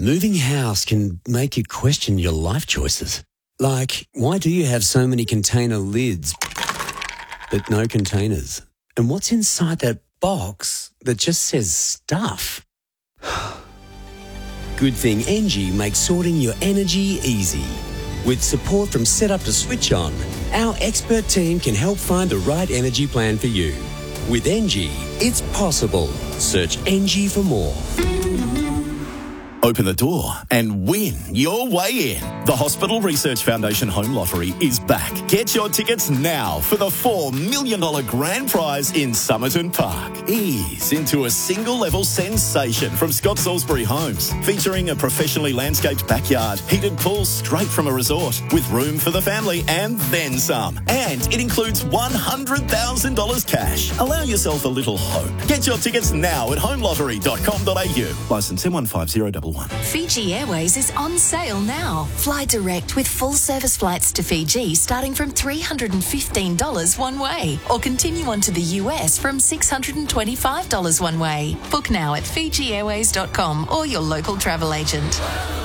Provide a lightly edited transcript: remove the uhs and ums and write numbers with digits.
Moving house can make you question your life choices. Like, why do you have so many container lids but no containers? And what's inside that box that just says stuff? Good thing Engie makes sorting your energy easy. With support from setup to switch on, our expert team can help find the right energy plan for you. With Engie, it's possible. Search Engie for more. Open the door and win your way in. The Hospital Research Foundation Home Lottery is back. Get your tickets now for the $4 million grand prize in Somerton Park. Ease into a single-level sensation from Scott Salisbury Homes, featuring a professionally landscaped backyard, heated pool straight from a resort, with room for the family and then some. And it includes $100,000 cash. Allow yourself a little hope. Get your tickets now at homelottery.com.au. Licence M15011. Fiji Airways is on sale now. Fly direct with full service flights to Fiji starting from $315 one way, or continue on to the US from $625 one way. Book now at FijiAirways.com or your local travel agent.